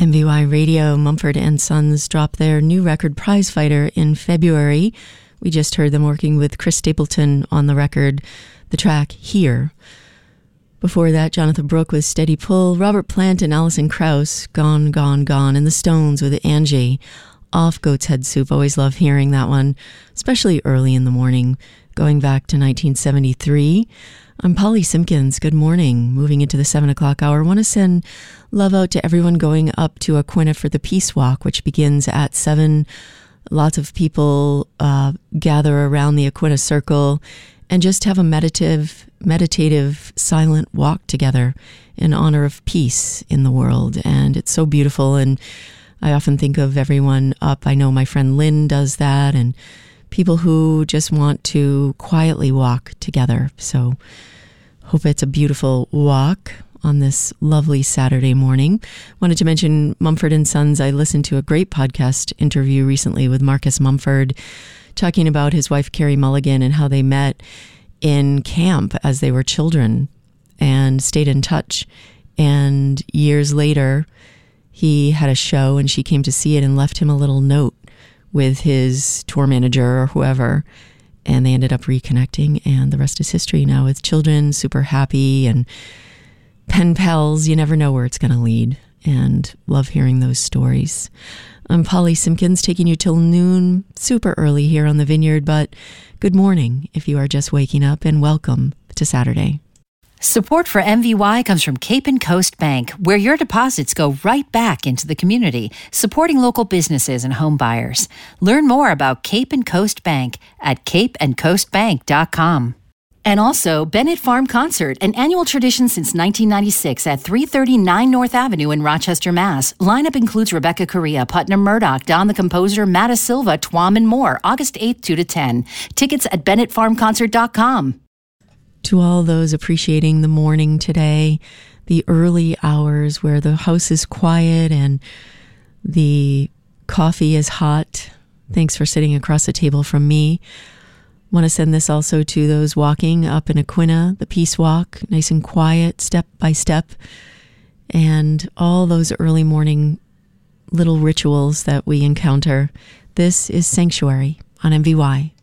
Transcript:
MVY Radio, Mumford & Sons dropped their new record Prizefighter in February. We just heard them working with Chris Stapleton on the record, the track Here. Before that, Jonathan Brooke with Steady Pull, Robert Plant and Alison Krauss, Gone, Gone, Gone, and the Stones with Angie, off Goat's Head Soup. Always love hearing that one, especially early in the morning, going back to 1973. I'm Polly Simpkins. Good morning. Moving into the 7 o'clock hour. I want to send love out to everyone going up to Aquinnah for the Peace Walk, which begins at 7. Lots of people gather around the Aquinnah Circle and just have a meditative, silent walk together in honor of peace in the world. And it's so beautiful. And I often think of everyone up. I know my friend Lynn does that, and people who just want to quietly walk together. So hope it's a beautiful walk on this lovely Saturday morning. Wanted to mention Mumford & Sons. I listened to a great podcast interview recently with Marcus Mumford, talking about his wife, Carrie Mulligan, and how they met in camp as they were children and stayed in touch. And years later, he had a show and she came to see it and left him a little note with his tour manager or whoever, and they ended up reconnecting, and the rest is history now with children, super happy, and pen pals. You never know where it's going to lead, and love hearing those stories. I'm Polly Simpkins, taking you till noon, super early here on the Vineyard, but good morning if you are just waking up, and welcome to Saturday. Support for MVY comes from Cape and Coast Bank, where your deposits go right back into the community, supporting local businesses and home buyers. Learn more about Cape and Coast Bank at capeandcoastbank.com. And also, Bennett Farm Concert, an annual tradition since 1996 at 339 North Avenue in Rochester, Mass. Lineup includes Rebecca Correa, Putnam Murdoch, Don the Composer, Matta Silva, Twom, and more. August 8th, 2 to 10. Tickets at bennettfarmconcert.com. To all those appreciating the morning today, the early hours where the house is quiet and the coffee is hot, thanks for sitting across the table from me. Want to send this also to those walking up in Aquinnah, the Peace Walk, nice and quiet, step by step, and all those early morning little rituals that we encounter. This is Sanctuary on MVY.